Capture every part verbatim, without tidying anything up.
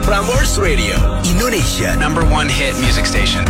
Prambors Radio, Indonesia number one hit music station.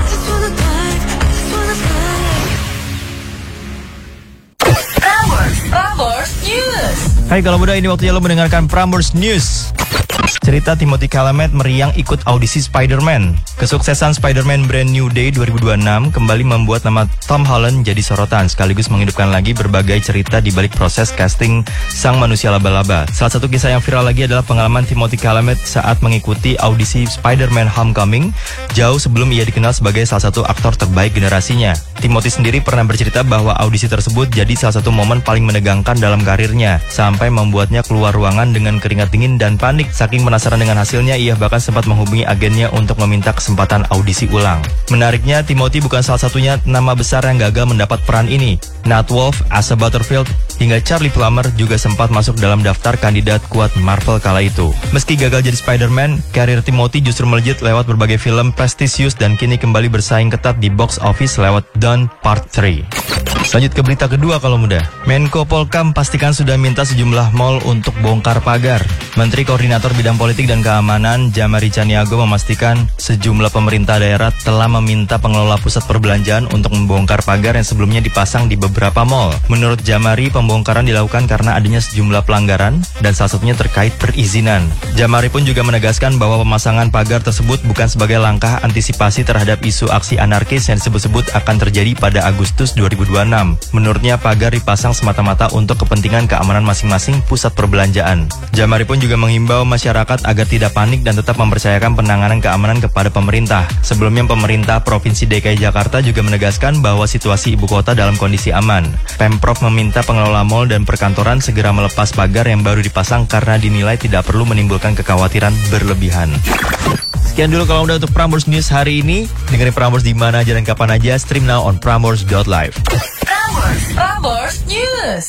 Prambors, Prambors News. Hai kalau muda, ini waktunya lo mendengarkan Prambors News. Cerita Timothée Chalamet meriang ikut audisi Spider-Man. Kesuksesan Spider-Man Brand New Day dua ribu dua puluh enam kembali membuat nama Tom Holland jadi sorotan, sekaligus menghidupkan lagi berbagai cerita di balik proses casting sang manusia laba-laba. Salah satu kisah yang viral lagi adalah pengalaman Timothée Chalamet saat mengikuti audisi Spider-Man Homecoming, jauh sebelum ia dikenal sebagai salah satu aktor terbaik generasinya. Timothée sendiri pernah bercerita bahwa audisi tersebut jadi salah satu momen paling menegangkan dalam karirnya, sampai membuatnya keluar ruangan dengan keringat dingin dan panik. Saking penasaran dengan hasilnya, ia bahkan sempat menghubungi agennya untuk meminta kesempatan audisi ulang. Menariknya, Timothée bukan salah satunya nama besar yang gagal mendapat peran ini. Nat Wolff, Asa Butterfield, hingga Charlie Plummer juga sempat masuk dalam daftar kandidat kuat Marvel kala itu. Meski gagal jadi Spider-Man, karir Timothée justru melejit lewat berbagai film prestisius dan kini kembali bersaing ketat di box office lewat Dune Part tiga. Lanjut ke berita kedua kalau muda. Menko Polkam pastikan sudah minta sejumlah mal untuk bongkar pagar. Menteri Koordinator Bidang Politik dan Keamanan Jamari Chaniago memastikan sejumlah pemerintah daerah telah meminta pengelola pusat perbelanjaan untuk membongkar pagar yang sebelumnya dipasang di beberapa mal. Menurut Jamari, pembongkaran dilakukan karena adanya sejumlah pelanggaran dan salah satunya terkait perizinan. Jamari pun juga menegaskan bahwa pemasangan pagar tersebut bukan sebagai langkah antisipasi terhadap isu aksi anarkis yang disebut-sebut akan terjadi pada Agustus dua ribu dua puluh enam. Menurutnya, pagar dipasang semata-mata untuk kepentingan keamanan masing-masing pusat perbelanjaan. Jamari pun juga menghimbau masyarakat agar tidak panik dan tetap mempercayakan penanganan keamanan kepada pemerintah. Sebelumnya, pemerintah Provinsi D K I Jakarta juga menegaskan bahwa situasi ibu kota dalam kondisi aman. Pemprov meminta pengelola mal dan perkantoran segera melepas pagar yang baru dipasang karena dinilai tidak perlu menimbulkan kekhawatiran berlebihan. Sekian dulu kalau udah untuk Prambors News hari ini. Dengerin Prambors di mana aja dan kapan aja. Stream now on prambors dot live. Prambors, Prambors News.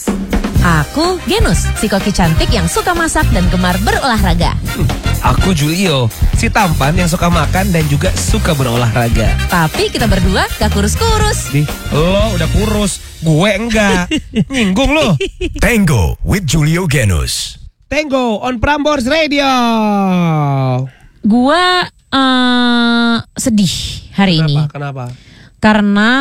Aku Genus, si koki cantik yang suka masak dan gemar berolahraga. Aku Julio, si tampan yang suka makan dan juga suka berolahraga. Tapi kita berdua gak kurus-kurus. Di, lo udah kurus, gue enggak. Nyinggung lo. Tango with Julio Genus. Tango on Prambors Radio. Gua uh, sedih hari Kenapa? ini. Kenapa? Karena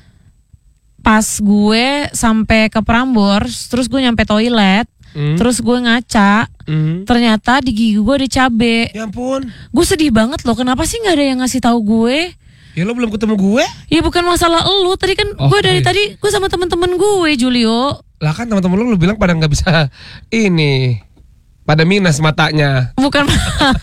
pas gue sampai ke Prambors, terus gue nyampe toilet, hmm. terus gue ngaca, hmm. ternyata di gigi gue ada cabe. Ya ampun. Gue sedih banget loh. Kenapa sih nggak ada yang ngasih tahu gue? Ya lo belum ketemu gue? Ya bukan masalah elu. Tadi kan Oh, gue dari iya. tadi gue sama temen-temen gue, Julio. Lah kan teman-teman lo, lo bilang pada nggak bisa ini. Pada minus matanya. Bukan.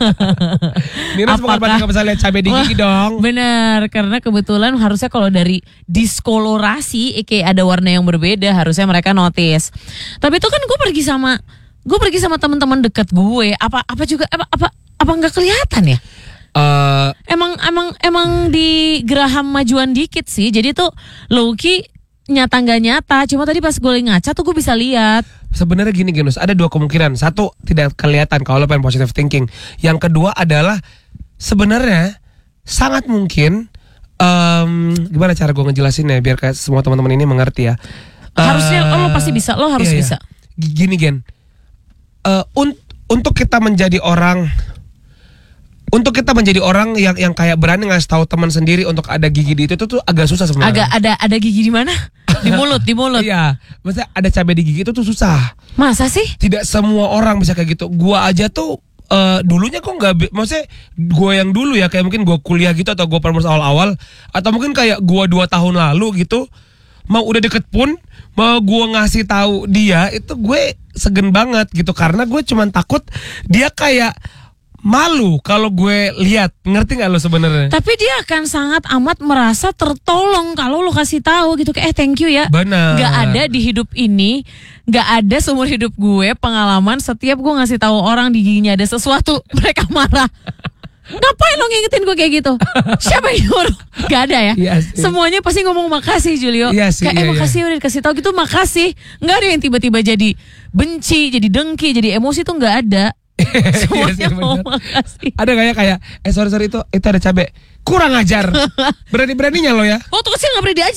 Minus bukan pada nggak bisa lihat cabai di gigi dong. Benar, karena kebetulan harusnya kalau dari diskolorasi, kayak ada warna yang berbeda, harusnya mereka notice. Tapi itu kan gue pergi sama, gue pergi sama teman-teman deket gue. Apa apa juga apa apa apa nggak kelihatan ya? Uh, emang emang emang di geraham majuan dikit sih. Jadi tuh Loki nyata nggak nyata. Cuma tadi pas gue ngaca tuh gue bisa lihat. Sebenarnya gini Genus, ada dua kemungkinan. Satu, tidak kelihatan kalau lo pengen positive thinking. Yang kedua adalah sebenarnya sangat mungkin um, gimana cara gue ngejelasinnya biar kayak semua teman-teman ini mengerti ya. Harusnya uh, lo pasti bisa, lo harus iya, bisa. Iya. Gini Gen, uh, un- untuk kita menjadi orang, untuk kita menjadi orang yang yang kayak berani ngasih tahu teman sendiri untuk ada gigi di itu, itu tuh agak susah sebenarnya. Agak ada ada gigi di mana? Di mulut, di mulut. Iya, maksudnya ada cabai di gigi itu tuh susah. Masa sih? Tidak semua orang bisa kayak gitu. Gua aja tuh uh, dulunya kok nggak, maksudnya gue yang dulu ya, kayak mungkin gue kuliah gitu atau gue Prambors awal-awal, atau mungkin kayak gue dua tahun lalu gitu, mau udah deket pun, mau gue ngasih tahu dia itu gue segen banget gitu, karena gue cuman takut dia kayak malu kalau gue lihat, ngerti nggak lo sebenarnya? Tapi dia akan sangat amat merasa tertolong kalau lo kasih tahu gitu, kayak eh thank you ya. Benar. Gak ada di hidup ini, gak ada seumur hidup gue pengalaman setiap gue ngasih tahu orang di giginya ada sesuatu mereka marah. Ngapain lo ngingetin gue kayak gitu? Siapa yang nyuruh? Gak ada ya. Iya sih. Semuanya pasti ngomong makasih Julio. Iya sih, kayak iya, eh makasih iya. udah dikasih tahu gitu, makasih. Nggak ada yang tiba-tiba jadi benci, jadi dengki, jadi emosi tuh nggak ada. Semuanya Iya sih, mau bener. makasih. Ada kayak kayak eh sorry sorry itu itu ada cabai, kurang ajar. Berani beraninya lo ya. Waktu kecil nggak pernah diajar.